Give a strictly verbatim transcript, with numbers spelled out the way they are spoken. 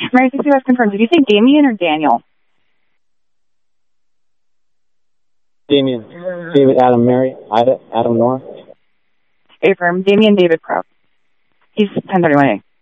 Mary Cece was confirmed. Did you say Damien or Daniel? Damien. David, Adam, Mary, Ida, Adam, Nora. Affirm. Damien David Crow. He's ten thirty-one A.